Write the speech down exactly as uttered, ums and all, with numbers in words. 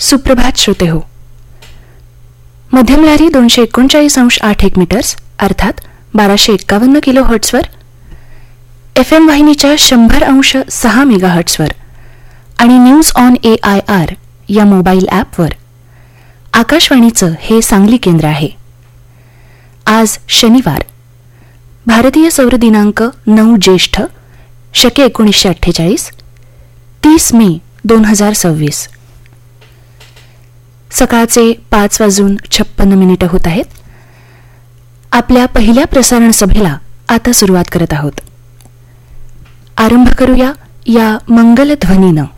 सुप्रभात श्रोते हो. मध्यम लहरी दोनशे एकोणचाळीस अंश आठ एक मीटर्स अर्थात बाराशे एक्कावन्न किलो हर्ट्सवर, एफ एम वाहिनीच्या शंभर अंश सहा मेगा हर्ट्सवर आणि news on A I R या मोबाईल ॲपवर आकाशवाणीचं हे सांगली केंद्र आहे. आज शनिवार, भारतीय सौर दिनांक नऊ ज्येष्ठ शके एकोणीसशे अठ्ठेचाळीस, तीस मे दोन हजार सव्वीस. सकाळचे पाच वाजून छप्पन्न मिनिटं होत आहेत. आपल्या पहिल्या प्रसारण सभेला आता सुरुवात करत आहोत. आरंभ करूया या मंगल ध्वनीनं.